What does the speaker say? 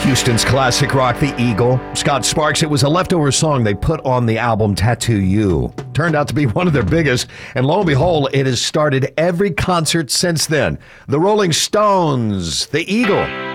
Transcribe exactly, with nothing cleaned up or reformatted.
Houston's classic rock, The Eagle. Scott Sparks, it was a leftover song they put on the album Tattoo You. Turned out to be one of their biggest, and lo and behold, it has started every concert since then. The Rolling Stones, The Eagle.